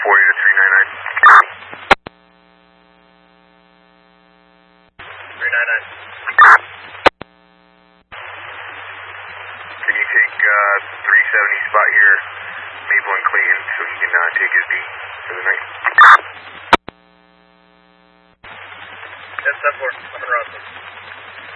40 to 399. 399. Can you take 370 spot here, Maple and Clayton, so he can take his beat for the night?